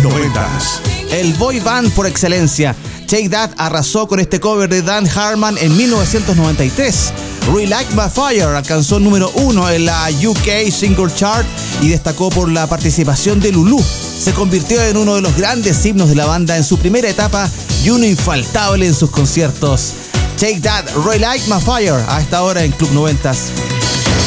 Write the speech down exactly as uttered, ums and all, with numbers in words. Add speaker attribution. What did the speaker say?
Speaker 1: noventas.
Speaker 2: El boy band por excelencia, Take That arrasó con este cover de Dan Hartman en mil novecientos noventa y tres. Relight My Fire alcanzó el número uno en la U K Single Chart y destacó por la participación de Lulu. Se convirtió en uno de los grandes himnos de la banda en su primera etapa y uno infaltable en sus conciertos. Take That, Relight My Fire, a esta hora en Club noventas.